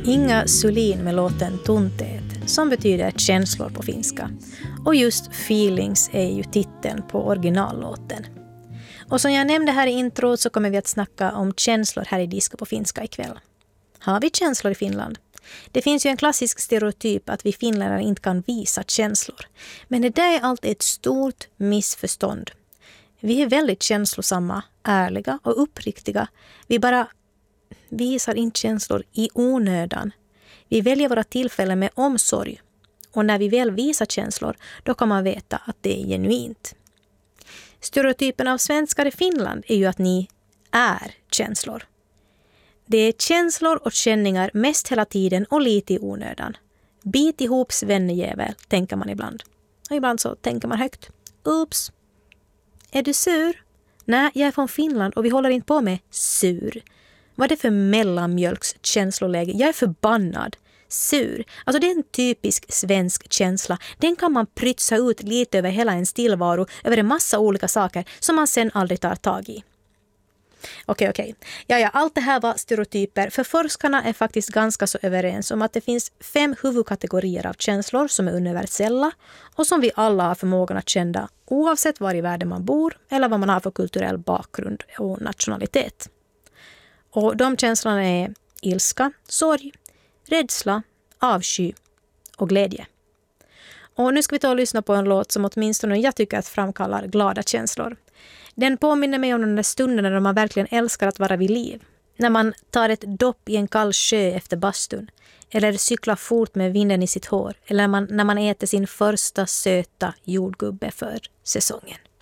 Inga Sulin med låten Tunteet, som betyder känslor på finska. Och just Feelings är ju titeln på originallåten. Och som jag nämnde här i introt så kommer vi att snacka om känslor här i Disco på finska ikväll. Har vi känslor i Finland? Det finns ju en klassisk stereotyp att vi finländare inte kan visa känslor. Men det där är alltid ett stort missförstånd. Vi är väldigt känslosamma, ärliga och uppriktiga. Vi bara visar inte känslor i onödan. Vi väljer våra tillfällen med omsorg. Och när vi väl visar känslor, då kan man veta att det är genuint. Stereotypen av svenskar i Finland är ju att ni är känslor. Det är känslor och känningar mest hela tiden och lite i onödan. Bit ihop svennejävel, tänker man ibland. Och ibland så tänker man högt. Oops. Är du sur? Nej, jag är från Finland och vi håller inte på med sur. Vad är det för mellanmjölks känsloläge? Jag är förbannad. Sur. Alltså det är en typisk svensk känsla. Den kan man prytsa ut lite över hela en tillvaro, över en massa olika saker som man sen aldrig tar tag i. Okej. Ja, allt det här var stereotyper. För forskarna är faktiskt ganska så överens om att det finns 5 huvudkategorier av känslor som är universella och som vi alla har förmågan att känna oavsett var i världen man bor eller vad man har för kulturell bakgrund och nationalitet. Och de känslorna är ilska, sorg, rädsla, avsky och glädje. Och nu ska vi ta och lyssna på en låt som åtminstone jag tycker att framkallar glada känslor. Den påminner mig om de där stunderna när man verkligen älskar att vara vid liv. När man tar ett dopp i en kall sjö efter bastun. Eller cyklar fort med vinden i sitt hår. Eller när man äter sin första söta jordgubbe för säsongen.